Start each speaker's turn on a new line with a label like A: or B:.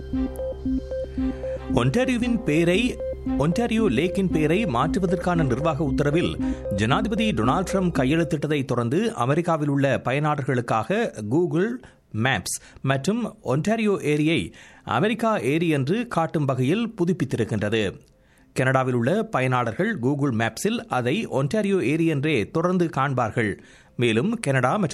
A: Ontario லேக்கின் பெயரை மாற்றுவதற்கான நிர்வாக உத்தரவில் ஜனாதிபதி டொனால்ட் ட்ரம்ப் கையெழுத்திட்டதை தொடர்ந்து அமெரிக்காவில் உள்ள பயனாளர்களுக்காக கூகுள் மேப்ஸ் மற்றும் ஒன்டாரியோ ஏரியை அமெரிக்கா ஏரி என்று காட்டும் வகையில் புதுப்பித்திருக்கின்றது. கனடாவில் உள்ள பயனாளர்கள் கூகுள் மேப்ஸில் அதை ஒன்டாரியோ ஏரி என்றே தொடர்ந்து காண்பார்கள். மேலும் கனடா மற்றும்